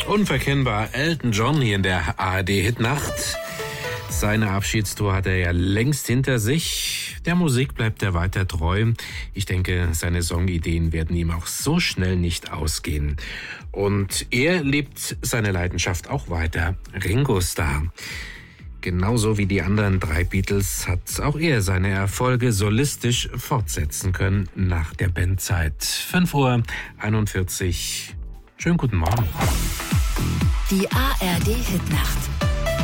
Unverkennbar Elton John hier in der ARD-Hitnacht. Seine Abschiedstour hat er ja längst hinter sich. Der Musik bleibt er weiter treu. Ich denke, seine Songideen werden ihm auch so schnell nicht ausgehen. Und er lebt seine Leidenschaft auch weiter. Ringo Starr. Genauso wie die anderen 3 Beatles hat auch er seine Erfolge solistisch fortsetzen können nach der Bandzeit. 5:41 Schönen guten Morgen. Die ARD-Hitnacht.